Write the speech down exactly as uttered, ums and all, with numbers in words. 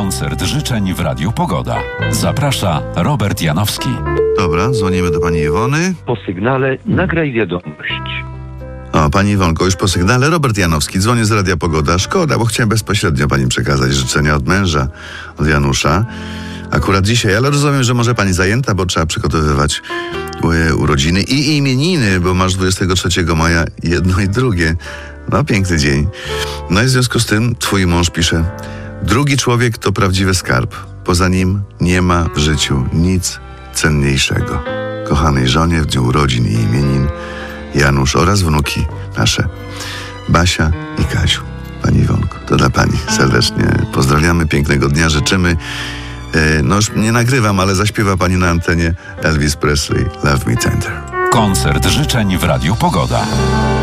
Koncert życzeń w Radiu Pogoda. Zaprasza Robert Janowski. Dobra, dzwonimy do pani Iwony. Po sygnale nagraj wiadomość. O, pani Iwonko, już po sygnale. Robert Janowski, dzwonię z Radia Pogoda. Szkoda, bo chciałem bezpośrednio pani przekazać życzenia od męża, od Janusza. Akurat dzisiaj, ale rozumiem, że może pani zajęta, bo trzeba przygotowywać u, urodziny i imieniny, bo masz dwudziestego trzeciego maja jedno i drugie. No, piękny dzień. No i w związku z tym twój mąż pisze: drugi człowiek to prawdziwy skarb. Poza nim nie ma w życiu nic cenniejszego. Kochanej żonie w dniu urodzin i imienin Janusz oraz wnuki nasze Basia i Kaziu. Pani Iwonko, to dla pani serdecznie pozdrawiamy, pięknego dnia życzymy. No już nie nagrywam, ale zaśpiewa pani na antenie Elvis Presley Love Me Tender. Koncert życzeń w Radiu Pogoda.